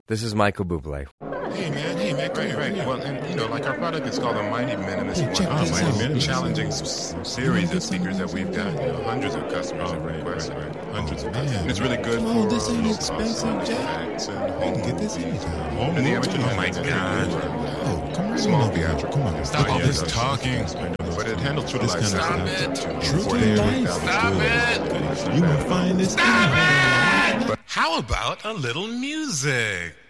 This is Michael Bublé. Hey man, come here. Well, and like our product is called the Mighty Minimus One. Challenging series of speakers that we've got. Hundreds of customers have requested. Hundreds of customers. And it's really good for this ain't expensive, Jack. I can get this anytime. And the amateur, oh my God. Oh, come on. Small theatrical. Come on. Stop all this talking. But it handles true to life. Stop it. True to life. Stop it. You will find this. Stop it. How about a little music?